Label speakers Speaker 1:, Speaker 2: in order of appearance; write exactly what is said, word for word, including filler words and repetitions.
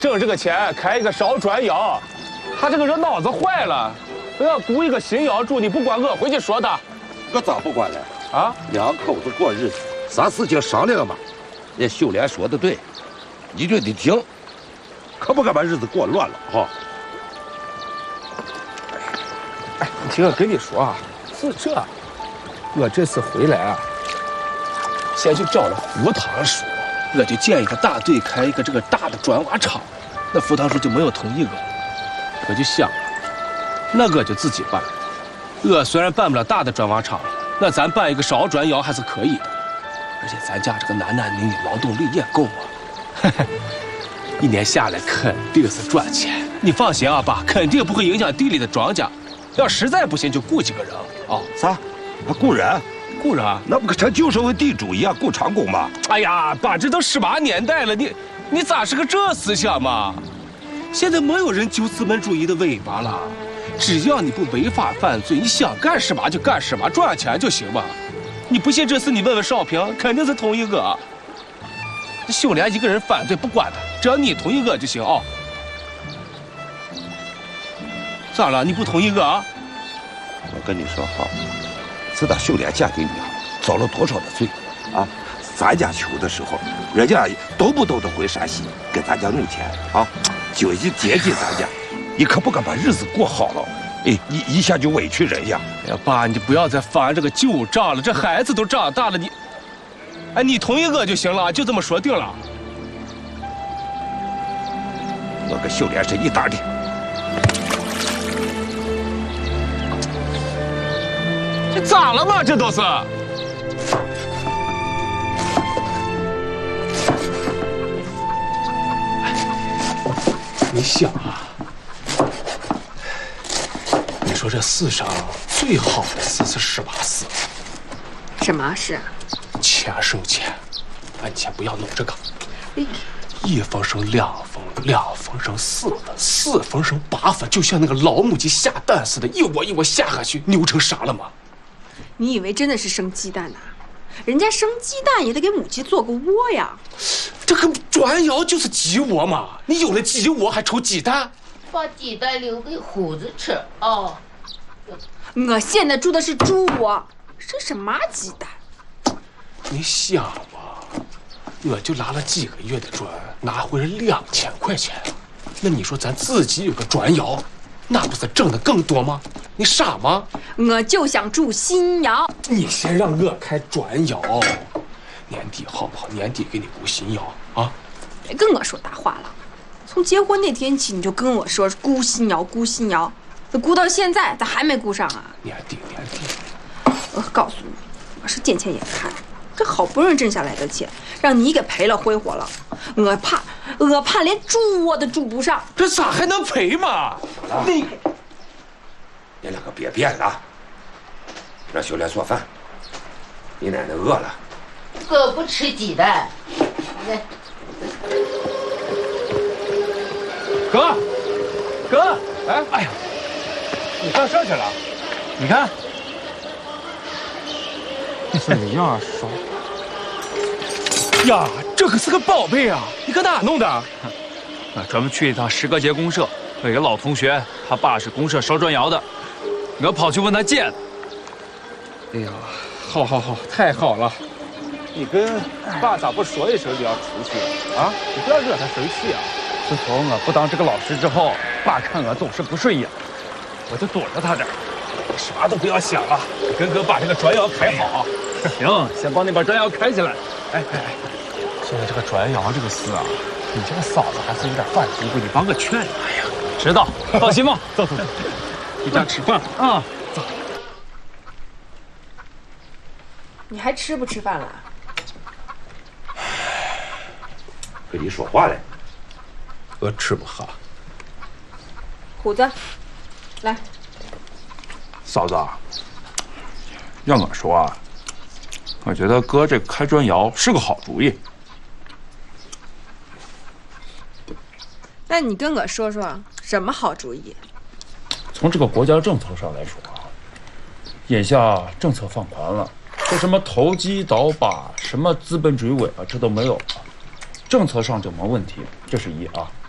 Speaker 1: 挣这个钱开一个烧砖窑，他这个人脑子坏了，我要雇一个新窑主，你不管我回去说他。
Speaker 2: 我咋不管了？
Speaker 1: 啊，
Speaker 2: 两口子过日子，啥事情商量嘛。人秀莲说的对，你就得听，可不敢把日子过乱了哈。
Speaker 1: 哎，你听我跟你说啊，是这，我这次回来啊，先去找了胡堂叔，我就建议他大队开一个这个大的砖瓦厂，那胡堂叔就没有同意我，我就想，那我就自己办。我虽然办不了大的砖瓦厂，那咱办一个烧砖窑还是可以的。而且咱家这个男男女女劳动力也够啊，一年下来肯定是赚钱。你放心啊，爸，肯定不会影响地里的庄稼。要实在不行就雇几个人啊。
Speaker 2: 啥？雇人？
Speaker 1: 雇人？
Speaker 2: 那不跟咱旧社会地主一样雇长工吗？
Speaker 1: 哎呀，爸，这都十八年代了，你你咋是个这思想嘛？现在没有人揪资本主义的尾巴了，只要你不违法犯罪，你想干什么就干什么，赚钱就行嘛。你不信这事，你问问少平，肯定是同意我。这秀莲一个人反对不管他，只要你同意我就行啊。咋了？你不同意我啊？
Speaker 2: 我跟你说哈，自打秀莲嫁给你啊，遭了多少的罪啊！咱家穷的时候，人家动不动都回山西给咱家弄钱啊，就一接近咱家，你可不敢把日子过好了。哎，一一下就委屈人呀！
Speaker 1: 哎呀，爸，你不要再翻这个旧账了，这孩子都长大了，你，哎，你同意我就行了，就这么说定了。
Speaker 2: 我跟秀莲是一搭的。
Speaker 1: 这咋了嘛？这都是。你想啊。你说这世上最好的事是什么事？
Speaker 3: 什么事？
Speaker 1: 钱生钱，啊，你先不要弄这个。一分生两分，两分生四分，四分生八分，就像那个老母鸡下蛋似的，一窝一窝下下去，扭成啥了吗？
Speaker 3: 你以为真的是生鸡蛋呐？人家生鸡蛋也得给母鸡做个窝呀。
Speaker 1: 这个砖窑就是鸡窝嘛，你有了鸡窝还愁鸡蛋？
Speaker 4: 把鸡蛋留给虎子吃哦。
Speaker 3: 我现在住的是猪窝，生什么鸡蛋？
Speaker 1: 你想吧，我就拉了几个月的砖，拿回了两千块钱。那你说咱自己有个砖窑，那不是挣的更多吗？你傻吗？
Speaker 3: 我就想住新窑。
Speaker 1: 你先让我开砖窑，年底好不好？年底给你雇新窑啊！
Speaker 3: 别跟我说大话了。从结婚那天起，你就跟我说估新窑，估新窑。那估到现在，咋还没估上啊？
Speaker 1: 年底，年底。
Speaker 3: 我告诉你，我是见钱眼开，这好不容易挣下来的钱，让你给赔了挥霍了。我怕，我怕连猪窝都住不上。
Speaker 1: 这咋还能赔嘛？
Speaker 2: 你，你两个别变了，让秀莲做饭。你奶奶饿了。
Speaker 4: 我不吃鸡蛋。来。
Speaker 1: 哥，哥，哎，哎呀！你干啥去了？你看，这样烧呀，这可是个宝贝啊！你搁哪弄的？
Speaker 5: 我专门去一趟石歌节公社，有一个老同学，他爸是公社烧砖窑的，我跑去问他借的。
Speaker 1: 哎呀，好好好，太好了！你跟爸咋不说一声就要出去啊？你不要惹他生气啊！
Speaker 5: 自从我不当这个老师之后，爸看我总是不顺眼，我就躲着他点儿。
Speaker 1: 啥都不要想了，你跟哥把这个砖窑开好。
Speaker 5: 行，先帮你把砖窑开起来。
Speaker 1: 哎哎哎，现在这个砖窑这个事啊，你这个嫂子还是有点犯嘀咕，你帮个劝。哎呀，
Speaker 5: 知道，放心吧。
Speaker 1: 走走走，回家吃饭啊。走。
Speaker 3: 你还吃不吃饭了？
Speaker 2: 跟你说话嘞。
Speaker 1: 我吃不下。
Speaker 3: 虎子，来。
Speaker 5: 嫂子，要我说啊，我觉得哥这开砖窑是个好主意。
Speaker 3: 那你跟我说说什么好主意？
Speaker 5: 从这个国家政策上来说啊，眼下政策放宽了，说什么投机倒把、什么资本追尾啊，这都没有了，政策上就没问题，这是一啊。